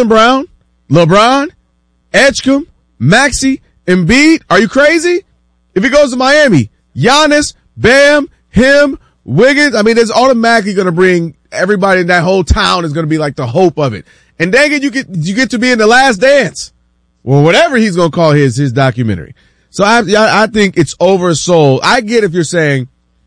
Jaylen Brown, LeBron, Edgecombe, Maxey, Embiid. Are you crazy? If he goes to Miami, Giannis, Bam, him, Wiggins, I mean, there's automatically going to bring everybody in that whole town is going to be like the hope of it. And dang it, you get to be in The Last Dance. Well, whatever he's going to call his documentary. So I think it's oversold. I get if you're saying,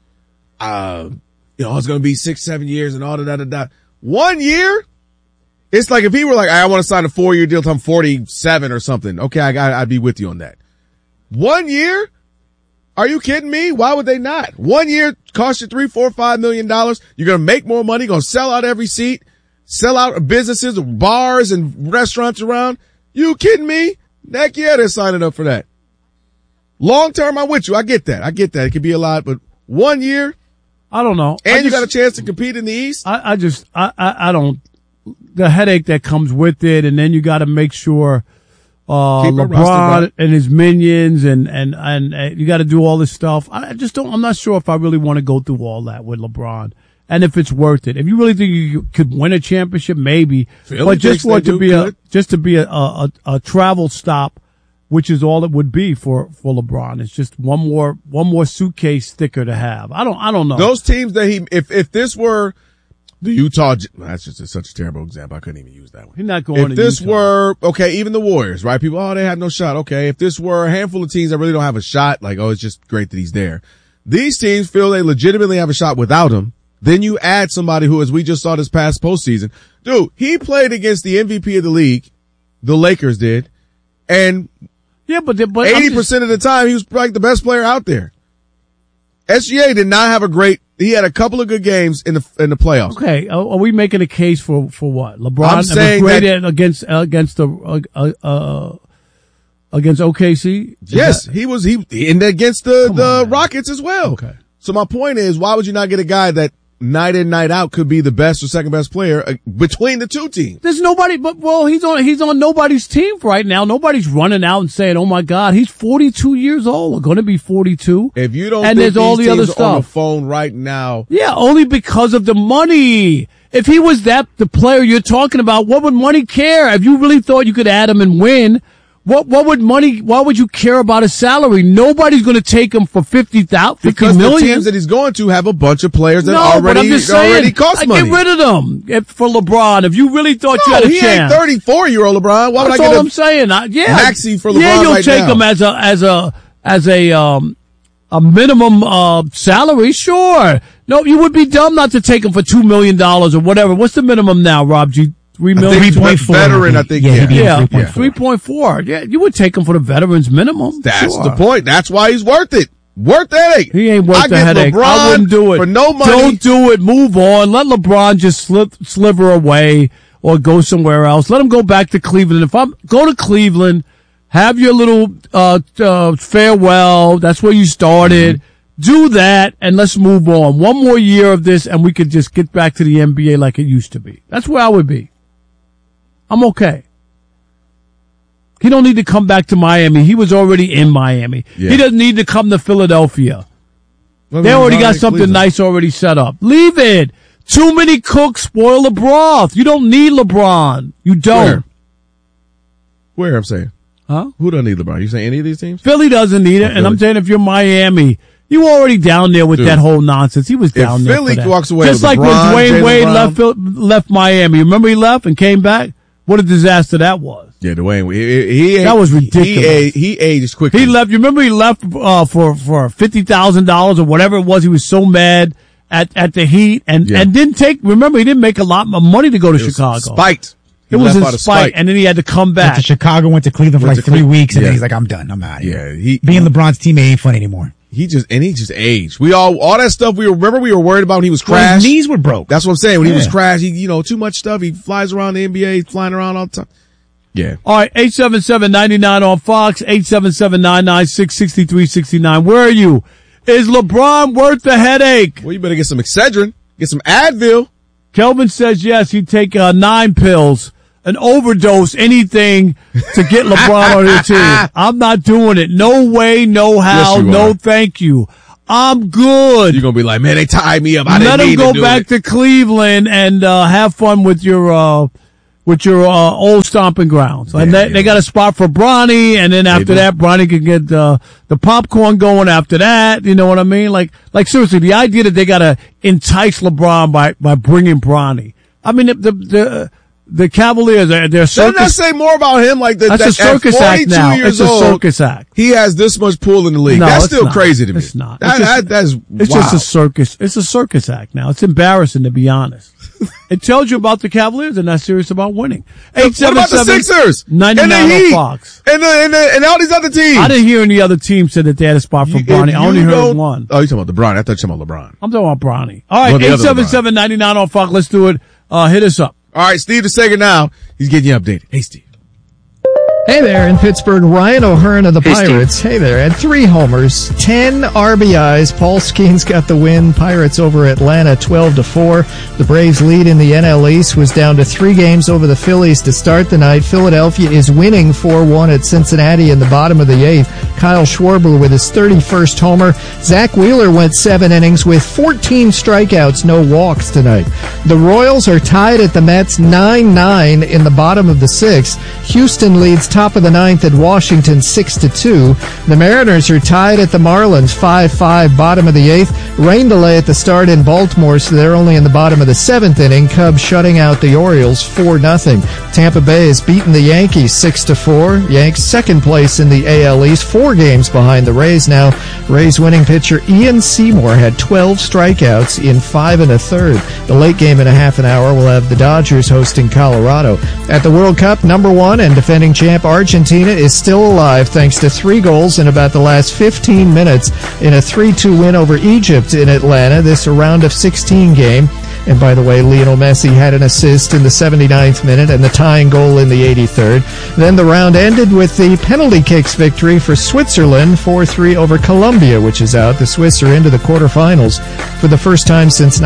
it's going to be 6-7 years and all that. 1 year? It's like if he were like, I want to sign a 4-year deal till I'm 47 or something. Okay, I'd be with you on that. 1 year? Are you kidding me? Why would they not? 1 year cost you $3, $4, $5 million. You're going to make more money, going to sell out every seat, sell out businesses, bars and restaurants around. You kidding me? Heck yeah, they're signing up for that. Long term, I'm with you. I get that. It could be a lot, but 1 year? I don't know. And you got a chance to compete in the East? I don't. The headache that comes with it, and then you got to make sure LeBron and his minions and you got to do all this stuff. I'm not sure if I really want to go through all that with LeBron and if it's worth it. If you really think you could win a championship, maybe, but just to be a travel stop, which is all it would be for LeBron. It's just one more suitcase sticker to have. I don't know. Those teams that if this were the Utah, that's just such a terrible example. I couldn't even use that one. He's not going to If this Utah. were, okay, even the Warriors, right? People, they have no shot. Okay. If this were a handful of teams that really don't have a shot, like, it's just great that he's there. These teams feel they legitimately have a shot without him. Then you add somebody who, as we just saw this past postseason, dude, he played against the MVP of the league. The Lakers did. And yeah, but 80% of the time he was like the best player out there. SGA did not have he had a couple of good games in the playoffs. Okay, are we making a case for what? LeBron I'm saying was great against OKC? Yes, he was against the Rockets as well. Okay. So my point is, why would you not get a guy that night in, night out could be the best or second best player between the two teams? There's nobody, he's on nobody's team right now. Nobody's running out and saying, "Oh my God, he's 42 years old, or going to be 42." If you don't, and think there's all these the other teams stuff on the phone right now. Yeah, only because of the money. If he was the player you're talking about, what would money care? If you really thought you could add him and win, what would money? Why would you care about his salary? Nobody's going to take him for $50 million. Because the teams that he's going to have a bunch of players that already cost money. Get rid of them for LeBron. If you really thought you had a chance. He ain't 34-year-old LeBron. Why would I get I'm saying. Maxey for LeBron yeah, you'll right take now. him as a minimum salary. Sure. No, you would be dumb not to take him for $2 million or whatever. What's the minimum now, Rob G? $3 million. 3.4 veteran, I think. Yeah, 3.4. Yeah, you would take him for the veterans minimum. That's the point. That's why he's worth it. Worth the headache. He ain't worth the headache. LeBron I wouldn't do it. For no money. Don't do it. Move on. Let LeBron just sliver away or go somewhere else. Let him go back to Cleveland. Go to Cleveland, have your little farewell. That's where you started. Mm-hmm. Do that, and let's move on. One more year of this, and we could just get back to the NBA like it used to be. That's where I would be. I'm okay. He don't need to come back to Miami. He was already in Miami. Yeah. He doesn't need to come to Philadelphia. They already got something nice already set up. Leave it. Too many cooks spoil the broth. You don't need LeBron. You don't. Where I'm saying? Huh? Who don't need LeBron? You saying any of these teams? Philly doesn't need it. And I'm saying if you're Miami, you already down there with that whole nonsense. He was down there. If Philly walks away just with like LeBron, when Dwayne Wade left Miami. Remember he left and came back? What a disaster that was. Yeah, Dwayne. That was ridiculous. He aged quickly. He left. You remember he left for $50,000 or whatever it was. He was so mad at the Heat and didn't take. Remember, he didn't make a lot of money to go to Chicago. Spite. It was in spite, and then he had to come back. Went to Chicago, went to Cleveland for like 3 weeks, and then he's like, "I'm done. I'm out of here." Yeah, being LeBron's teammate ain't fun anymore. He just aged. We all that stuff we were worried about when he was crashed. His knees were broke. That's what I'm saying. When he was crashed, too much stuff. He flies around the NBA, he's flying around all the time. Yeah. All right, 877-99 on Fox, 877-996-6369. Where are you? Is LeBron worth the headache? Well, you better get some Excedrin, get some Advil. Kelvin says yes, he'd take 9 pills, an overdose, anything to get LeBron on his team. I'm not doing it. No way, no how, no thank you. I'm good. You're going to be like, man, they tied me up. Let him go back to Cleveland and have fun with your with your old stomping grounds. And they got a spot for Bronny, and then after that, Bronny can get the popcorn going after that. You know what I mean? Like seriously, the idea that they got to entice LeBron by bringing Bronny. I mean, the Cavaliers, they're circus. Doesn't that say more about him? Like that's a circus act now. It's a circus act. He has this much pull in the league. No, that's still crazy to me. It's not. That's it's just a circus. It's a circus act now. It's embarrassing, to be honest. It tells you about the Cavaliers. They're not serious about winning. What about the Sixers? 99 and the Heat? Fox. And all these other teams. I didn't hear any other team said that they had a spot for Bronny. I only heard one. Oh, you're talking about LeBron. I thought you were talking about LeBron. I'm talking about Bronny. All right, 877-99 on Fox. Let's do it. Hit us up. All right, Steve the second now. He's getting you updated. Hey, Steve. Hey there, in Pittsburgh, Ryan O'Hearn of the Pirates. Hey there, had 3 homers, 10 RBIs. Paul Skeens got the win. Pirates over Atlanta 12-4. The Braves' lead in the NL East was down to 3 games over the Phillies to start the night. Philadelphia is winning 4-1 at Cincinnati in the bottom of the 8th. Kyle Schwarber with his 31st homer. Zach Wheeler went 7 innings with 14 strikeouts, no walks tonight. The Royals are tied at the Mets 9-9 in the bottom of the 6th. Houston leads top of the 9th at Washington 6-2. The Mariners are tied at the Marlins 5-5, bottom of the 8th. Rain delay at the start in Baltimore, so they're only in the bottom of the 7th inning. Cubs shutting out the Orioles 4-0. Tampa Bay has beaten the Yankees 6-4. Yanks second place in the AL East, 4 games behind the Rays now. Rays winning pitcher Ian Seymour had 12 strikeouts in 5 1/3. The late game in a half an hour will have the Dodgers hosting Colorado. At the World Cup, number 1 and defending champ Argentina is still alive thanks to 3 goals in about the last 15 minutes in a 3-2 win over Egypt in Atlanta. This a round of 16 game. And by the way, Lionel Messi had an assist in the 79th minute and the tying goal in the 83rd. Then the round ended with the penalty kicks victory for Switzerland, 4-3 over Colombia, which is out. The Swiss are into the quarterfinals for the first time since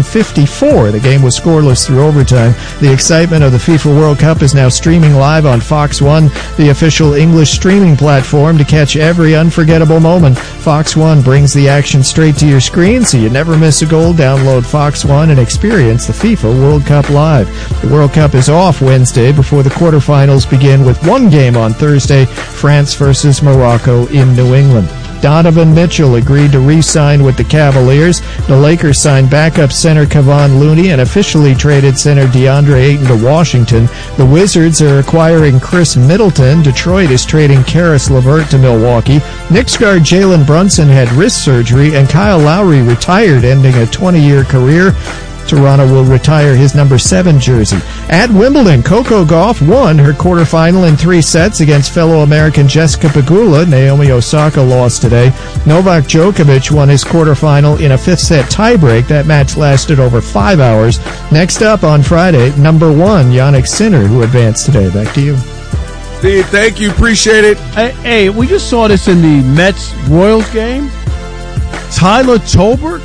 1954. The game was scoreless through overtime. The excitement of the FIFA World Cup is now streaming live on Fox One, the official English streaming platform, to catch every unforgettable moment. Fox One brings the action straight to your screen, so you never miss a goal. Download Fox One and experience the FIFA World Cup live. The World Cup is off Wednesday before the quarterfinals begin with 1 game on Thursday, France versus Morocco in New England. Donovan Mitchell agreed to re-sign with the Cavaliers. The Lakers signed backup center Kevon Looney and officially traded center DeAndre Ayton to Washington. The Wizards are acquiring Chris Middleton. Detroit is trading Karis LeVert to Milwaukee. Knicks guard Jalen Brunson had wrist surgery, and Kyle Lowry retired, ending a 20-year career. Toronto will retire his number 7 jersey. At Wimbledon, Coco Gauff won her quarterfinal in 3 sets against fellow American Jessica Pegula. Naomi Osaka lost today. Novak Djokovic won his quarterfinal in a 5th-set tiebreak. That match lasted over 5 hours. Next up on Friday, number 1, Jannik Sinner, who advanced today. Back to you. Steve, thank you. Appreciate it. Hey, we just saw this in the Mets-Royals game. Tyler Tolbert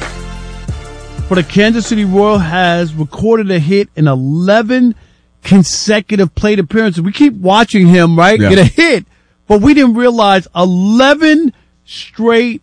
for the Kansas City Royals has recorded a hit in 11 consecutive plate appearances. We keep watching him, right, get a hit, but we didn't realize 11 straight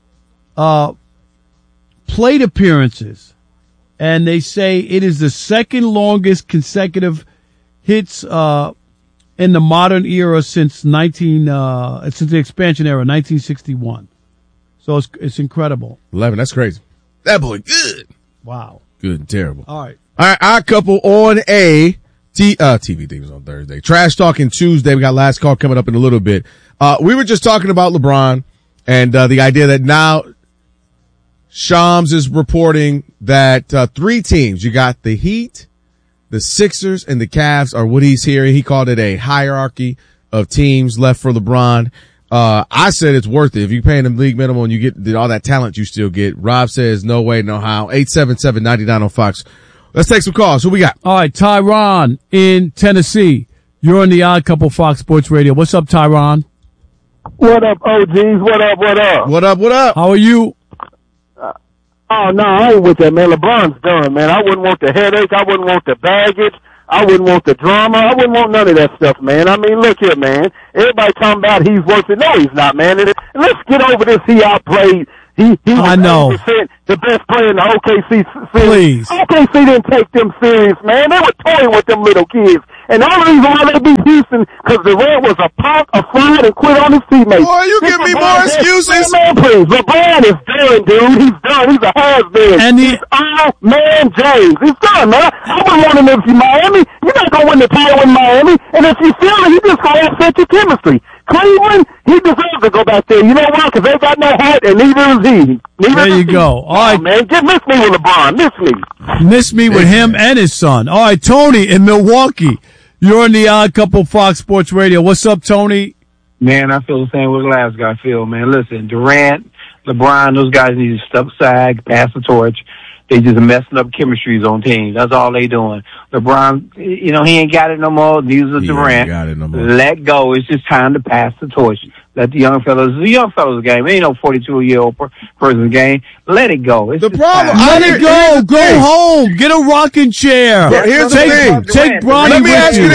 plate appearances. And they say it is the second longest consecutive hits in the modern era since since the expansion era, 1961. So it's incredible. 11, that's crazy. That boy good. Wow. Good and terrible. All right. Our couple on a TV things on Thursday. Trash Talking Tuesday. We got last call coming up in a little bit. We were just talking about LeBron and the idea that now Shams is reporting that 3 teams, you got the Heat, the Sixers, and the Cavs are what he's hearing. He called it a hierarchy of teams left for LeBron. I said it's worth it. If you're paying them league minimum and you get all that talent you still get. Rob says no way, no how. 877-99 on Fox. Let's take some calls. Who we got? All right, Tyron in Tennessee. You're on the Odd Couple Fox Sports Radio. What's up, Tyron? What up, OGs? What up, what up? What up, what up? How are you? Oh, no, I ain't with that, man. LeBron's done, man. I wouldn't want the headache. I wouldn't want the baggage. I wouldn't want the drama. I wouldn't want none of that stuff, man. I mean, look here, man. Everybody talking about he's worse. No, he's not, man. And let's get over this. He outplayed He was I know. 80% the best player in the OKC series. Please. OKC didn't take them serious, man. They were toying with them little kids. And the only reason why they beat Houston, because Durant was a punk, a fraud, and quit on his teammates. Boy, you give me more excuses. Man, please. LeBron is done, dude. He's done. He's a has-been. And he's all man James. He's done, man. I wouldn't want him if you're Miami. You're not going to win the title in Miami. And if you feel it, you just going to upset your chemistry. Cleveland, he deserves to go back there. You know why? Because they got no heart, and neither is he. There you go. All right, man. Just miss me with LeBron. Miss me with him and his son. All right, Tony in Milwaukee. You're on the Odd Couple Fox Sports Radio. What's up, Tony? Man, I feel the same way the last guy feel, man. Listen, Durant, LeBron, those guys need to step aside, pass the torch. They just messing up chemistries on teams. That's all they doing. LeBron, he ain't got it no more. Neither is Durant. Got it no more. Let go. It's just time to pass the torch. Let the young fellas game. It ain't no 42-year-old person's game. Let it go. It's the problem. Let it go. Go home. Get a rocking chair. Here's the thing. Take Bronny. Let me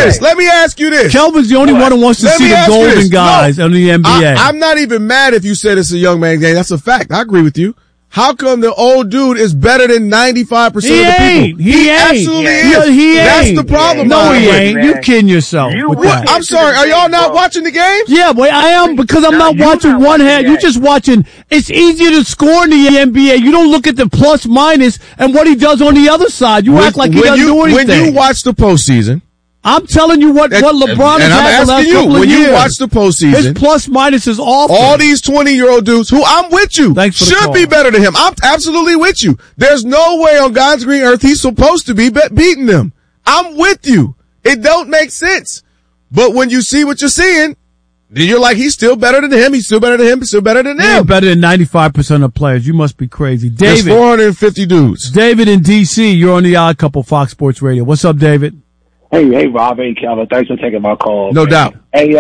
ask you this. Kelvin's the only one who wants to see the golden guys on the NBA. I'm not even mad if you said it's a young man's game. That's a fact. I agree with you. How come the old dude is better than 95% of the people? He ain't. Absolutely is. He ain't. That's the problem. No, he ain't. Man. You kidding yourself with that. I'm sorry. Are y'all not watching the games? Yeah, boy, I am because I'm not watching one hand. You're just watching. It's easier to score in the NBA. You don't look at the plus minus and what he does on the other side. You act like he doesn't do anything. When you watch the postseason, I'm telling you what LeBron has had the last couple of years. When you watch the postseason, his plus minus is awful. All these 20-year-old dudes who I'm with you should be better than him. I'm absolutely with you. There's no way on God's green earth he's supposed to be beating them. I'm with you. It don't make sense. But when you see what you're seeing, then you're like, he's still better than him. He's still better than him. He's still better than him. Better than 95% of players. You must be crazy. David. There's 450 dudes. David in D.C., you're on the Odd Couple Fox Sports Radio. What's up, David? Hey, Rob. Hey, Kelvin. Thanks for taking my call. No doubt. Hey,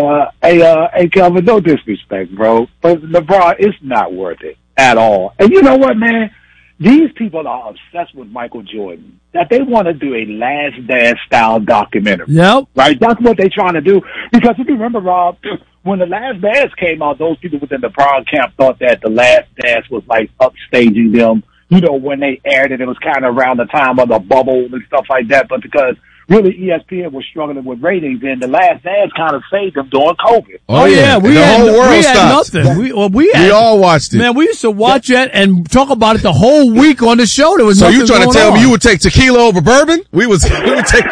Kelvin, no disrespect, bro. But LeBron, it's not worth it at all. And you know what, man? These people are obsessed with Michael Jordan. That they want to do a Last Dance style documentary. Yep. Right? That's what they're trying to do. Because if you remember, Rob, when the Last Dance came out, those people within the LeBron camp thought that the Last Dance was like upstaging them. When they aired it, it was kind of around the time of the bubble and stuff like that. But because really ESPN was struggling with ratings, and the Last Dance kind of saved them during COVID. Oh yeah, the whole world stopped. Nothing. We all watched it. Man, we used to watch it and talk about it the whole week on the show. There was so nothing you trying to tell on. me you would take tequila over bourbon? We would take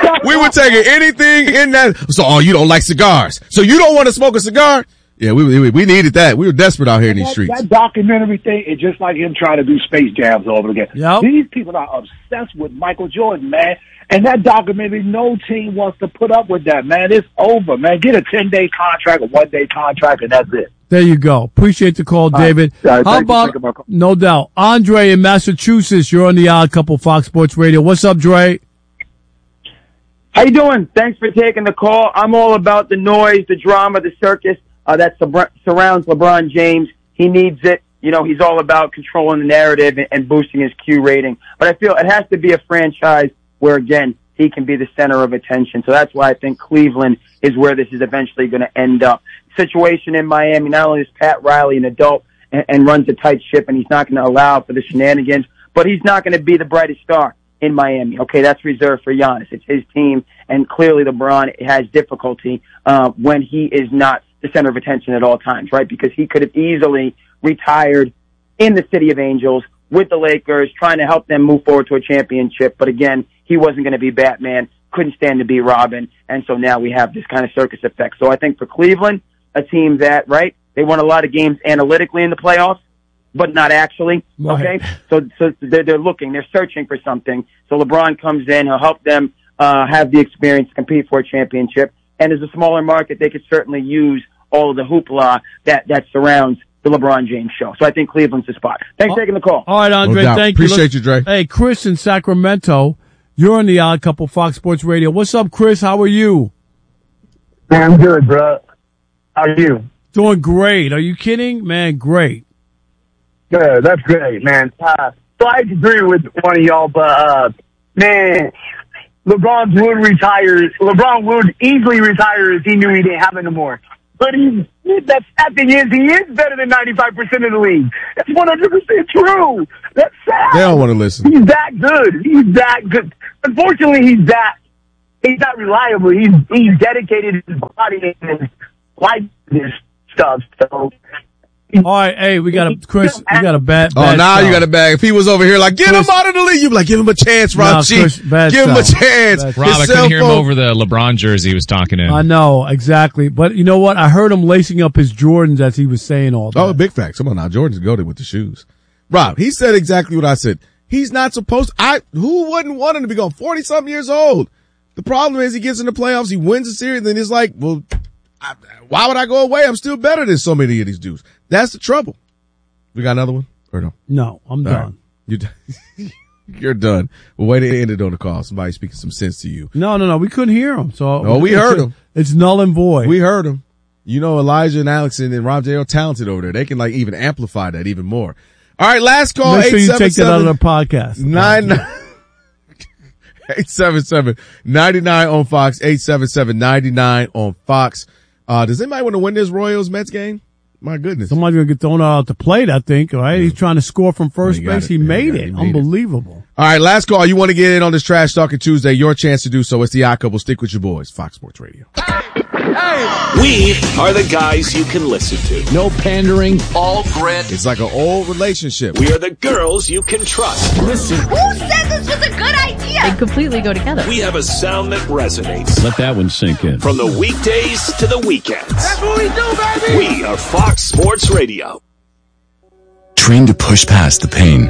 anything in that. So you don't like cigars, so you don't want to smoke a cigar? Yeah, we needed that. We were desperate out here in these streets. That documentary thing is just like him trying to do Space Jams over again. Yep. These people are obsessed with Michael Jordan, man. And that documentary, no team wants to put up with that, man. It's over, man. Get a 10-day contract, a 1-day contract, and that's it. There you go. Appreciate the call, David. How about, no doubt, Andre in Massachusetts? You're on the Odd Couple Fox Sports Radio. What's up, Dre? How you doing? Thanks for taking the call. I'm all about the noise, the drama, the circus that surrounds LeBron James. He needs it. He's all about controlling the narrative and boosting his Q rating. But I feel it has to be a franchise where, again, he can be the center of attention. So that's why I think Cleveland is where this is eventually going to end up. Situation in Miami, not only is Pat Riley an adult and runs a tight ship, and he's not going to allow for the shenanigans, but he's not going to be the brightest star in Miami. Okay, that's reserved for Giannis. It's his team, and clearly LeBron has difficulty when he is not the center of attention at all times, right? Because he could have easily retired in the City of Angels with the Lakers, trying to help them move forward to a championship. But again, he wasn't going to be Batman, couldn't stand to be Robin, and so now we have this kind of circus effect. So I think for Cleveland, a team that, right, they won a lot of games analytically in the playoffs, but not actually, okay? So they're looking, they're searching for something. So LeBron comes in, he'll help them have the experience to compete for a championship. And as a smaller market, they could certainly use all of the hoopla that surrounds the LeBron James show. So I think Cleveland's the spot. Thanks for taking the call. All right, Andre, thank you. Appreciate you, Dre. Hey, Chris in Sacramento, you're on the Odd Couple Fox Sports Radio. What's up, Chris? How are you? Man, I'm good, bro. How are you? Doing great. Are you kidding? Man, great. Good. That's great, man. So I agree with one of y'all, but, man, LeBron would easily retire if he knew he didn't have it anymore. But the sad thing is, he is better than 95% of the league. That's 100% true. That's sad. They don't want to listen. He's that good. He's that good. Unfortunately, he's not reliable. He's dedicated his body and his life to this stuff. So. All right, hey, we got a bad. Oh, now start. you got a bag. If he was over here like, get him out of the league, you'd be like, give him a chance, Rob G. Give him a chance. Rob, I couldn't hear him over the LeBron jersey he was talking in. I know, exactly. But you know what? I heard him lacing up his Jordans as he was saying all that. Oh, big facts. Come on now. Jordan's goated with the shoes. Rob, he said exactly what I said. He's not supposed who wouldn't want him to be going 40-something years old? The problem is he gets in the playoffs, he wins the series, and then he's like, well, why would I go away? I'm still better than so many of these dudes. That's the trouble. We got another one? Or no? No, I'm done. Right. You're done. Well, way to end it on the call. Somebody speaking some sense to you. No. We couldn't hear him. So we heard him. It's null and void. We heard him. You know, Elijah and Alex and Rob J are talented over there. They can like even amplify that even more. All right, last call. Make sure you take that out of the podcast. 877-99 on Fox. 877-99 on Fox. Does anybody want to win this Royals Mets game? My goodness. Somebody's going to get thrown out the plate, I think, right? Yeah. He's trying to score from first base. He made it. Unbelievable. All right, last call. You want to get in on this Trash Talking Tuesday? Your chance to do so. It's the Odd Couple. Stick with your boys. Fox Sports Radio. We are the guys you can listen to. No pandering, all grit. It's like an old relationship. We are the girls you can trust. Listen. Who said this was a good idea? They completely go together. We have a sound that resonates. Let that one sink in. From the weekdays to the weekends. That's what we do, baby. We are Fox Sports Radio. Trained to push past the pain.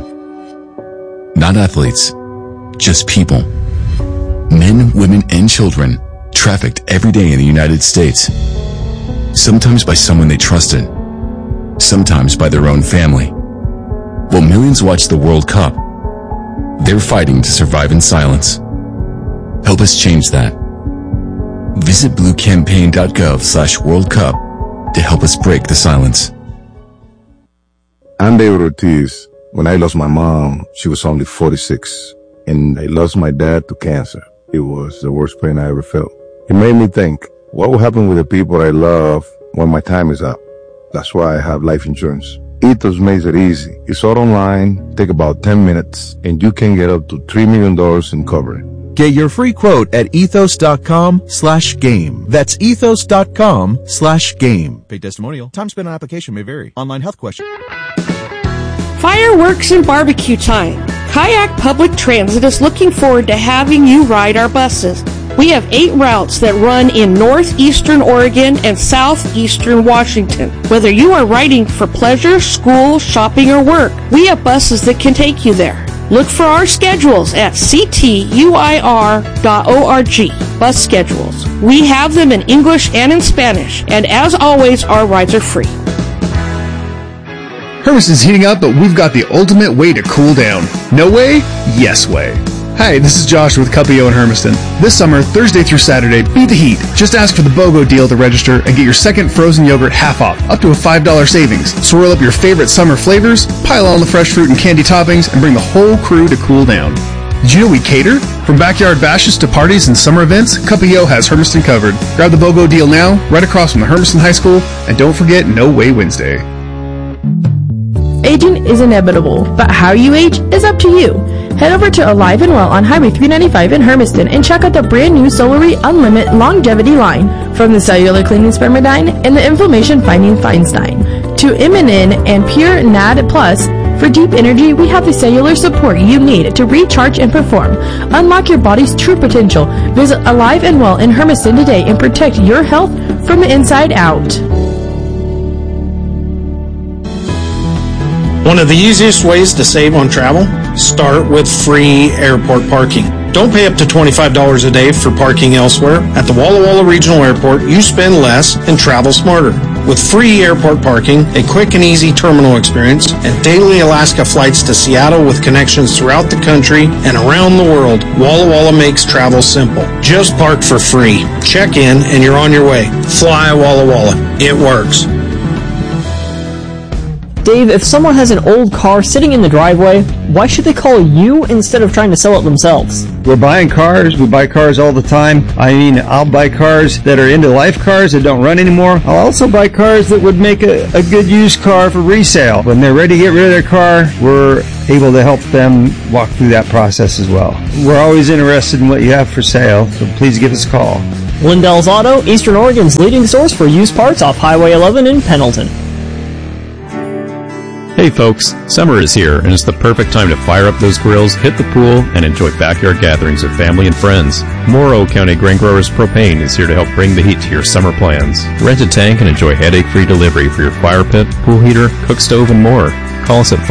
Not athletes, just people. Men, women, and children trafficked every day in the United States. Sometimes by someone they trusted. Sometimes by their own family. While millions watch the World Cup, they're fighting to survive in silence. Help us change that. Visit bluecampaign.gov/World Cup to help us break the silence. I'm David Ortiz. When I lost my mom, she was only 46, and I lost my dad to cancer. It was the worst pain I ever felt. It made me think, what will happen with the people I love when my time is up? That's why I have life insurance. Ethos makes it easy. It's all online, take about 10 minutes, and you can get up to $3 million in coverage. Get your free quote at ethos.com/game. That's ethos.com/game. Paid testimonial. Time spent on application may vary. Online health question. Fireworks and barbecue time. Kayak Public Transit is looking forward to having you ride our buses. We have 8 routes that run in northeastern Oregon and southeastern Washington. Whether you are riding for pleasure, school, shopping, or work, we have buses that can take you there. Look for our schedules at ctuir.org. Bus schedules. We have them in English and in Spanish, and as always, our rides are free. Hermiston's heating up, but we've got the ultimate way to cool down. No way? Yes way. Hi, this is Josh with Cuppio in Hermiston. This summer, Thursday through Saturday, beat the heat. Just ask for the BOGO deal to register and get your second frozen yogurt half off, up to a $5 savings. Swirl up your favorite summer flavors, pile on the fresh fruit and candy toppings, and bring the whole crew to cool down. Did you know we cater? From backyard bashes to parties and summer events, Cuppio has Hermiston covered. Grab the BOGO deal now, right across from the Hermiston High School, and don't forget No Way Wednesday. Aging is inevitable, but how you age is up to you. Head over to Alive and Well on Highway 395 in Hermiston and check out the brand new Solary Unlimited Longevity line. From the cellular cleaning Spermidine and the inflammation fighting Feinstein to Immunin and Pure NAD Plus. For deep energy, we have the cellular support you need to recharge and perform. Unlock your body's true potential. Visit Alive and Well in Hermiston today and protect your health from the inside out. One of the easiest ways to save on travel? Start with free airport parking. Don't pay up to $25 a day for parking elsewhere. At the Walla Walla Regional Airport, you spend less and travel smarter. With free airport parking, a quick and easy terminal experience, and daily Alaska flights to Seattle with connections throughout the country and around the world, Walla Walla makes travel simple. Just park for free. Check in and you're on your way. Fly Walla Walla. It works. Dave, if someone has an old car sitting in the driveway, why should they call you instead of trying to sell it themselves? We're buying cars. We buy cars all the time. I mean, I'll buy cars that are end-of-life cars that don't run anymore. I'll also buy cars that would make a good used car for resale. When they're ready to get rid of their car, we're able to help them walk through that process as well. We're always interested in what you have for sale, so please give us a call. Lindell's Auto, Eastern Oregon's leading source for used parts off Highway 11 in Pendleton. Hey folks, summer is here and it's the perfect time to fire up those grills, hit the pool, and enjoy backyard gatherings with family and friends. Morrow County Grain Growers Propane is here to help bring the heat to your summer plans. Rent a tank and enjoy headache-free delivery for your fire pit, pool heater, cook stove, and more. Call us at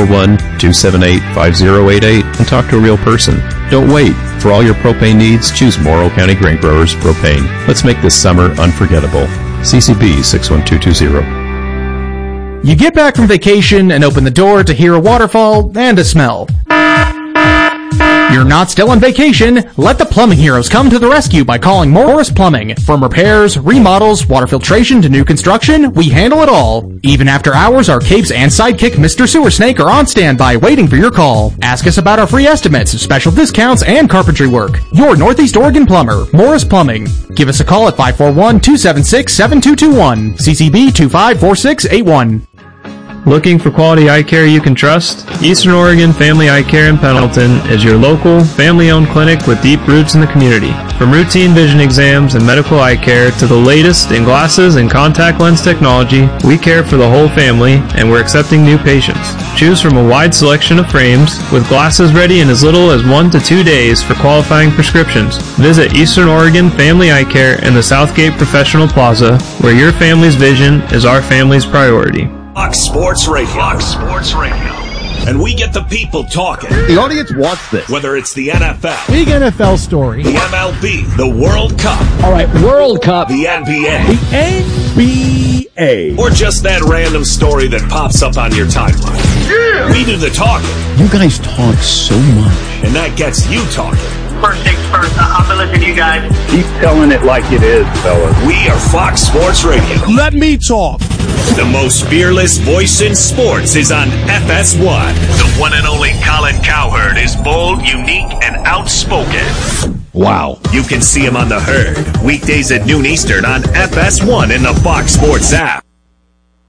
541-278-5088 and talk to a real person. Don't wait. For all your propane needs, choose Morrow County Grain Growers Propane. Let's make this summer unforgettable. CCB 61220. You get back from vacation and open the door to hear a waterfall and a smell. You're not still on vacation. Let the plumbing heroes come to the rescue by calling Morris Plumbing. From repairs, remodels, water filtration to new construction, we handle it all. Even after hours, our capes and sidekick Mr. Sewer Snake are on standby waiting for your call. Ask us about our free estimates, special discounts, and carpentry work. Your Northeast Oregon plumber, Morris Plumbing. Give us a call at 541-276-7221. CCB 254681. Looking for quality eye care you can trust? Eastern Oregon Family Eye Care in Pendleton is your local, family-owned clinic with deep roots in the community. From routine vision exams and medical eye care to the latest in glasses and contact lens technology, we care for the whole family, and we're accepting new patients. Choose from a wide selection of frames, with glasses ready in as little as 1 to 2 days for qualifying prescriptions. Visit Eastern Oregon Family Eye Care in the Southgate Professional Plaza, where your family's vision is our family's priority. Fox Sports Radio. Fox Sports Radio. And we get the people talking. The audience wants this. Whether it's the NFL. Big NFL story. The MLB. The World Cup. All right, World Cup. The NBA. The NBA. Or just that random story that pops up on your timeline. Yeah! We do the talking. You guys talk so much. And that gets you talking. First things first, I'm going to listen to you guys. Keep telling it like it is, fellas. We are Fox Sports Radio. Let me talk. The most fearless voice in sports is on FS1. The one and only Colin Cowherd is bold, unique, and outspoken. Wow. You can see him on The Herd, weekdays at noon Eastern on FS1 in the Fox Sports app.